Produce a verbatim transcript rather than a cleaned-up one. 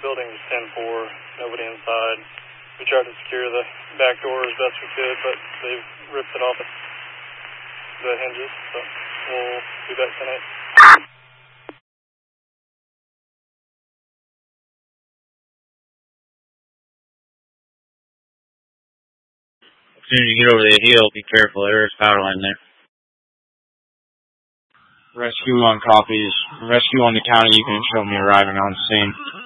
building was ten four, nobody inside. We tried to secure the back door as best we could, but they've ripped it off the hinges, so we'll be back tonight. As soon as you get over the hill, be careful. There is power line there. Rescue one copies. Rescue one to county, you can show me arriving on scene.